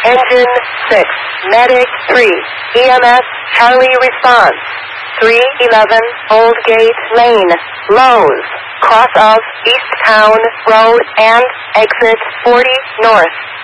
Engine 6, Medic 3, EMS Charlie response. 311 Old Gate Lane, Lowe's, cross of East Town Road and exit 40 north.